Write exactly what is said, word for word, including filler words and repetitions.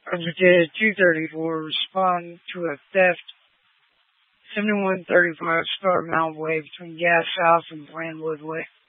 Officer two thirty-four respond to a theft seventy-one thirty-five Star Mountain Way between Gas House and Brandwood Way.